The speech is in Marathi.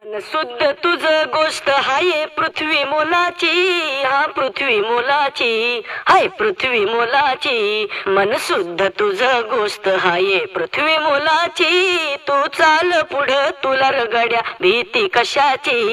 शुद्ध तुझ गोष्ट हाय पृथ्वी मोलाची, हा पृथ्वी मोलाची, हाय पृथ्वी मोलाची. मन शुद्ध तुझ गोष्ट हाय पृथ्वी मोलाची. तू चाल पुढं तुला रगड्या भीती कशाची.